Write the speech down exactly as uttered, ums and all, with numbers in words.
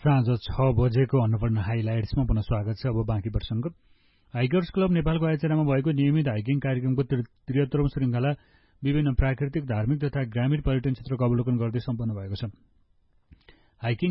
साँझ छ बजेको अन्नपूर्ण हाइलाइट्समा पुनः स्वागत छ। अब बाँकी प्रसङ्ग। हाइकर्स क्लब नेपालको आयोजनामा भएको नियमित हाइकिङ कार्यक्रमको त्रिहत्तरौं श्रृङ्खला विभिन्न प्राकृतिक, धार्मिक तथा ग्रामीण पर्यटन क्षेत्रको अवलोकन गर्दै सम्पन्न भएको छ। हाइकिङ